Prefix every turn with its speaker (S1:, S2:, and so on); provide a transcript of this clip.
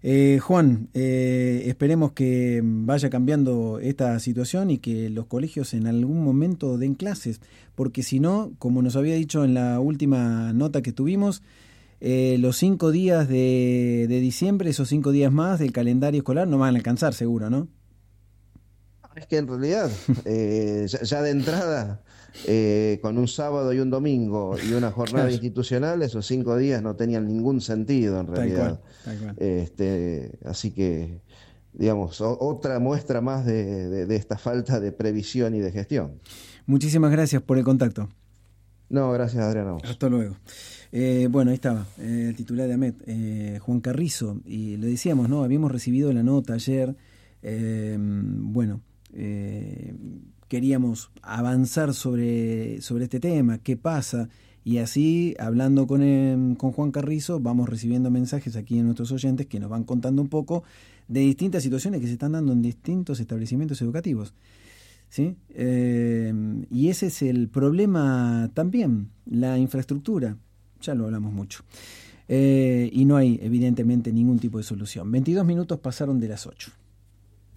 S1: Juan, esperemos que vaya cambiando esta situación y que los colegios en algún momento den clases, porque si no, como nos había dicho en la última nota que tuvimos, los 5 días de diciembre, esos 5 días más del calendario escolar no van a alcanzar seguro, ¿no?
S2: Es que en realidad, ya de entrada, con un sábado y un domingo y una jornada
S1: Claro,
S2: institucional, esos 5 días no tenían ningún sentido en
S1: tal cual,
S2: realidad.
S1: tal cual.
S2: Así que, digamos, otra muestra más de esta falta de previsión y de gestión.
S1: Muchísimas gracias por el contacto.
S2: No, gracias, Adrián, a vos.
S1: Hasta luego. Bueno, ahí estaba, el titular de AMET, Juan Carrizo, y le decíamos, ¿no? Habíamos recibido la nota ayer, bueno, queríamos avanzar sobre este tema, qué pasa, y así, hablando con Juan Carrizo, vamos recibiendo mensajes aquí en nuestros oyentes que nos van contando un poco de distintas situaciones que se están dando en distintos establecimientos educativos. ¿Sí? Y ese es el problema también, la infraestructura, ya lo hablamos mucho. Y no hay evidentemente ningún tipo de solución. 22 minutos pasaron de las 8.